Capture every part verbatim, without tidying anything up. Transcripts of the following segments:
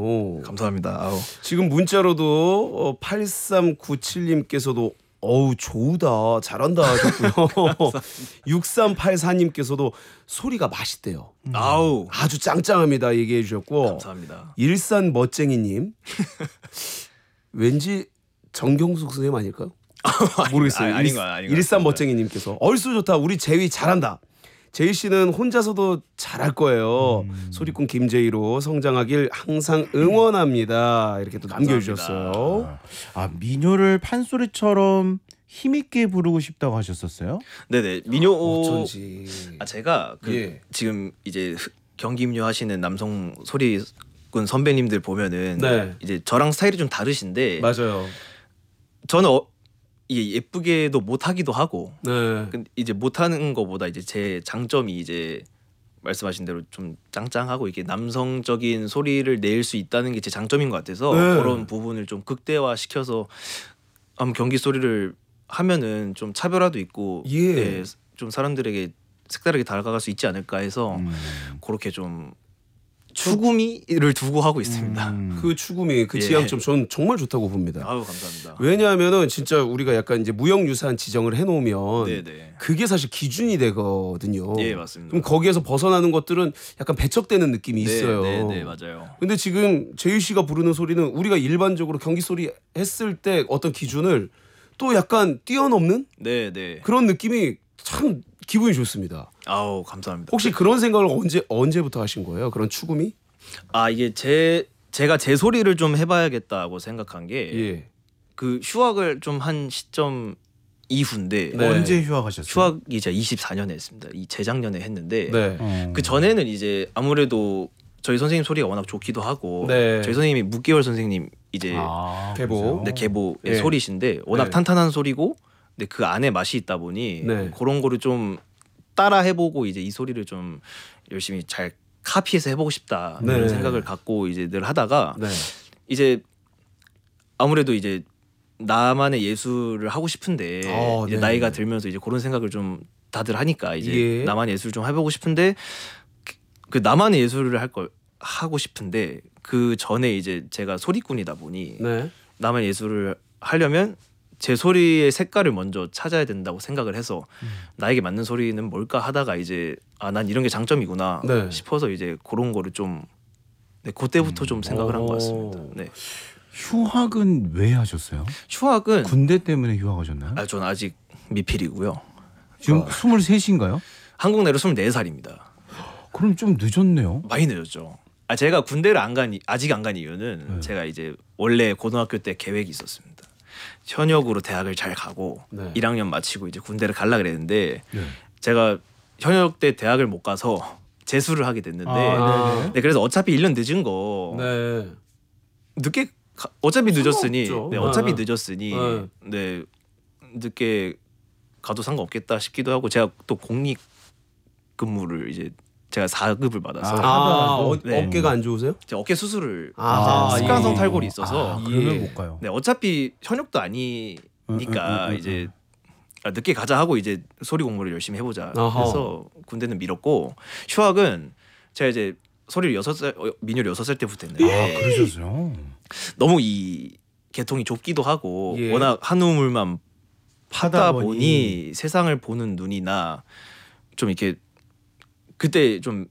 감사합니다. 아우. 지금 문자로도 어, 팔삼구칠님께서도 어우 좋다 잘한다 하셨고요. 육삼팔사님께서도 소리가 맛있대요. 음. 아우 아주 짱짱합니다 얘기해 주셨고 감사합니다. 일산 멋쟁이님 왠지 정경숙 선생님 아닐까요? 모르겠어요. 아, 아닌 거 아닌 거 일산 멋쟁이님께서 얼쑤 좋다 우리 제이 잘한다. 제이 씨는 혼자서도 잘할 거예요. 음. 소리꾼 김제이로 성장하길 항상 응원합니다. 이렇게 또 남겨주셨어요. 아 민요를 판소리처럼 힘있게 부르고 싶다고 하셨었어요? 네네 민요 어쩐지. 아 제가 그 예. 지금 이제 경기민요 하시는 남성 소리꾼 선배님들 보면은 네. 이제 저랑 스타일이 좀 다르신데 맞아요. 저는 어, 이게 예쁘게도 못하기도 하고 네. 근데 이제 못하는 거보다 이제 제 장점이 이제 말씀하신 대로 좀 짱짱하고 이게 남성적인 소리를 낼 수 있다는 게 제 장점인 것 같아서 네. 그런 부분을 좀 극대화 시켜서 한번 경기 소리를 하면은 좀 차별화도 있고 예. 네, 좀 사람들에게 색다르게 다가갈 수 있지 않을까 해서 음. 그렇게 좀 추구미를 두고 하고 있습니다. 음. 그 추구미 그 예. 지향점 저는 정말 좋다고 봅니다. 아유 감사합니다. 왜냐하면은 진짜 우리가 약간 이제 무형유산 지정을 해놓으면 네네. 그게 사실 기준이 되거든요. 예 맞습니다. 그럼 거기에서 벗어나는 것들은 약간 배척되는 느낌이 네, 있어요. 네, 네 맞아요. 근데 지금 제이 씨가 부르는 소리는 우리가 일반적으로 경기 소리 했을 때 어떤 기준을 또 약간 뛰어넘는 네, 네. 그런 느낌이 참 기분이 좋습니다. 아우 감사합니다. 혹시 그런 생각을 언제 언제부터 하신 거예요? 그런 추구미? 아 이게 제 제가 제 소리를 좀 해봐야겠다고 생각한 게 그 예. 휴학을 좀 한 시점 이후인데 네. 언제 휴학하셨어요? 휴학이 제가 이십사년에 했습니다. 이 재작년에 했는데 네. 어. 그 전에는 이제 아무래도 저희 선생님 소리가 워낙 좋기도 하고 네. 저희 선생님이 묵계월 선생님 이제 아, 계보. 그러세요? 네, 계보의 예. 소리신데 워낙 네. 탄탄한 소리고 근데 그 안에 맛이 있다 보니 네. 그런 거를 좀 따라 해보고 이제 이 소리를 좀 열심히 잘 카피해서 해보고 싶다 네. 이런 생각을 갖고 이제 늘 하다가 네. 이제 아무래도 이제 나만의 예술을 하고 싶은데 어, 이제 네. 나이가 들면서 이제 그런 생각을 좀 다들 하니까 이제 예. 나만의 예술 좀 해보고 싶은데 그- 그 나만의 예술을 할 걸 하고 싶은데 그 전에 이제 제가 소리꾼이다 보니 네. 나만의 예술을 하려면 제 소리의 색깔을 먼저 찾아야 된다고 생각을 해서 음. 나에게 맞는 소리는 뭘까 하다가 이제 아 난 이런 게 장점이구나 네. 싶어서 이제 그런 거를 좀 네, 그때부터 좀 생각을 한 것 같습니다. 오. 네. 휴학은 왜 하셨어요? 휴학은 군대 때문에 휴학하셨나요? 아 저는 아직 미필이고요. 지금 스물셋인가요? 한국 나이로 스물네 살입니다. 그럼 좀 늦었네요. 많이 늦었죠. 아 제가 군대를 안 간 아직 안 간 이유는 네. 제가 이제 원래 고등학교 때 계획이 있었습니다. 현역으로 대학을 잘 가고 네. 일 학년 마치고 이제 군대를 갈라 그랬는데 네. 제가 현역 때 대학을 못 가서 재수를 하게 됐는데 아, 네네. 네, 그래서 어차피 일 년 늦은 거 네. 늦게 가, 어차피 늦었으니 상관없죠. 네, 어차피 네. 늦었으니 네. 네 늦게 가도 상관없겠다 싶기도 하고 제가 또 공익 근무를 이제 제가 사 급을 받아서 아, 어, 네. 어깨가 안 좋으세요? 제가 어깨 수술을 아, 이제 습관성 예. 탈골이 있어서 아, 그러면 예. 못 가요. 네, 어차피 현역도 아니니까 응, 응, 응, 응, 이제 아, 늦게 가자 하고 이제 소리 공부를 열심히 해보자 아하. 해서 군대는 미뤘고 휴학은 제가 이제 소리를 여섯 살 어, 민요를 여섯 살 때부터 했는데 아, 그러셨어요? 너무 이 계통이 좁기도 하고 예. 워낙 한 우물만 파다 하다 보니, 보니 세상을 보는 눈이나 좀 이렇게 그때 좀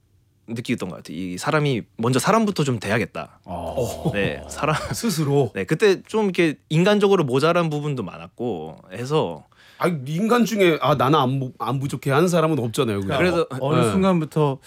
느끼던 것 같아요. 이 사람이 먼저 사람부터 좀 돼야겠다. 어. 네, 사람. 스스로. 네, 그때 좀 이렇게 인간적으로 모자란 부분도 많았고 해서 아 인간 중에 아 나는 안, 부- 안 부족해 하는 사람은 없잖아요. 그죠? 그래서 어느 네. 순간부터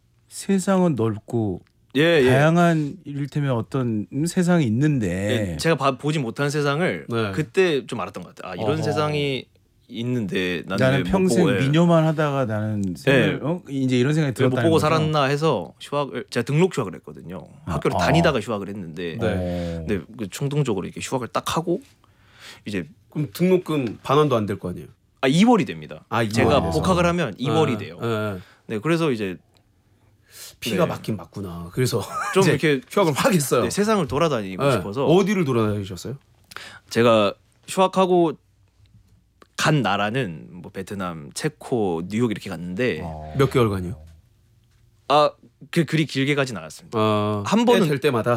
세상은 넓고 예, 예. 다양한 이를테면 어떤 음, 세상이 있는데 예, 제가 봐, 보지 못한 세상을 네. 그때 좀 알았던 것 같아요. 아 이런 어허. 세상이 있는데 나는, 나는 왜못 평생 보고, 예. 민요만 하다가 나는 생을, 어? 이제 이런 생각이 왜 못 들었다는 보고 거죠? 살았나 해서 휴학을 제가 등록 휴학을 했거든요. 학교를 아. 다니다가 휴학을 했는데 네. 네, 그 충동적으로 이렇게 휴학을 딱 하고 이제 그럼 등록금 반환도 안 될 거 아니에요? 아 이월이 됩니다. 아, 제가 이월에서. 복학을 하면 이월이 네. 돼요. 네. 네, 그래서 이제 피가 네. 맞긴 맞구나. 그래서 좀 이제 이렇게 휴학을 확 했어요. 네, 세상을 돌아다니고 네. 싶어서 어디를 돌아다니셨어요? 제가 휴학하고 간 나라는 뭐 베트남, 체코, 뉴욕 이렇게 갔는데 어. 몇 개월간이요? 아 그 그리 길게 가진 않았습니다. 아, 한 번은- 될 때마다.